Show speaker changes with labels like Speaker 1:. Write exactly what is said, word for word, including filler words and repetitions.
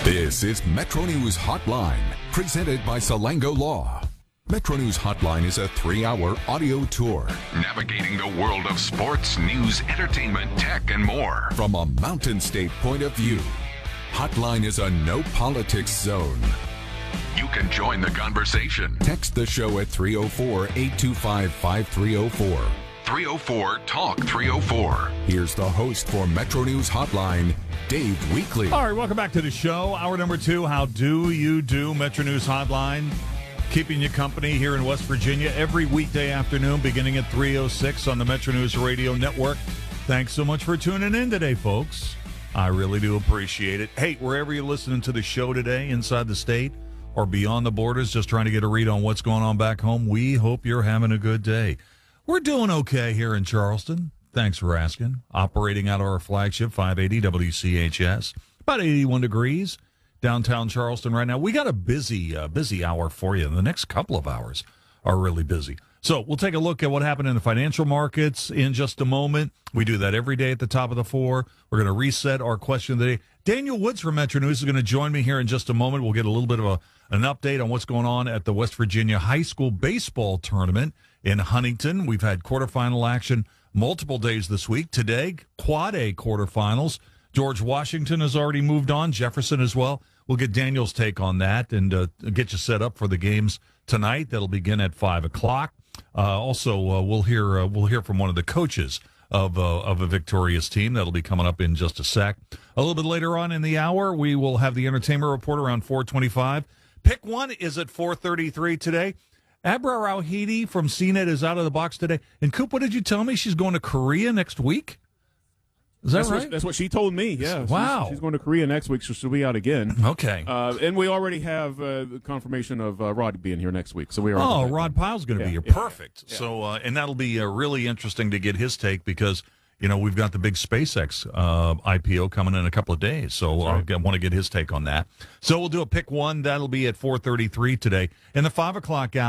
Speaker 1: This is Metro News Hotline, presented by Salango Law. Metro News Hotline is a three-hour audio tour
Speaker 2: navigating the world of sports, news, entertainment, tech, and more
Speaker 1: from a Mountain State point of view. Hotline is a no-politics zone.
Speaker 2: You can join the conversation.
Speaker 1: Text the show at three oh four, eight two five, five three oh four.
Speaker 2: three oh four, talk three oh four.
Speaker 1: Here's the host for Metro News Hotline, Dave Weekley.
Speaker 3: All right, welcome back to the show. Hour number two, how do you do? Metro News Hotline, keeping you company here in West Virginia every weekday afternoon beginning at three oh six on the Metro News Radio Network. Thanks so much for tuning in today, folks. I really do appreciate it. Hey, wherever you're listening to the show today, inside the state or beyond the borders, just trying to get a read on what's going on back home, we hope you're having a good day. We're doing okay here in Charleston. Thanks for asking. Operating out of our flagship, five eighty W C H S. About eighty-one degrees downtown Charleston right now. We got a busy, uh, busy hour for you. The next couple of hours are really busy. So we'll take a look at what happened in the financial markets in just a moment. We do that every day at the top of the four. We're going to reset our question of the day. Daniel Woods from Metro News is going to join me here in just a moment. We'll get a little bit of a, an update on what's going on at the West Virginia High School Baseball Tournament in Huntington. We've had quarterfinal action multiple days this week. Today, Quad A quarterfinals. George Washington has already moved on. Jefferson as well. We'll get Daniel's take on that and uh, get you set up for the games tonight. That'll begin at five o'clock. Uh, also, uh, we'll hear uh, we'll hear from one of the coaches of uh, of a victorious team. That'll be coming up in just a sec. A little bit later on in the hour, we will have the entertainment report around four twenty-five. Pick one is at four thirty-three today. Abra Rauhidi from C net is out of the box today. And Coop, what did you tell me? She's going to Korea next week? Is that
Speaker 4: that's
Speaker 3: right?
Speaker 4: What, that's what she told me, yeah.
Speaker 3: Wow.
Speaker 4: She's, she's going to Korea next week, so she'll be out again.
Speaker 3: Okay.
Speaker 4: Uh, and we already have uh, the confirmation of uh, Rod being here next week. So we are.
Speaker 3: Oh, Rod Pyle's going to
Speaker 4: yeah,
Speaker 3: be here.
Speaker 4: Yeah,
Speaker 3: Perfect.
Speaker 4: yeah.
Speaker 3: So, uh, and that'll be uh, really interesting to get his take because, you know, we've got the big SpaceX uh, I P O coming in a couple of days. So I right. want to get his take on that. So we'll do a pick one. That'll be at four thirty-three today. In the five o'clock hour,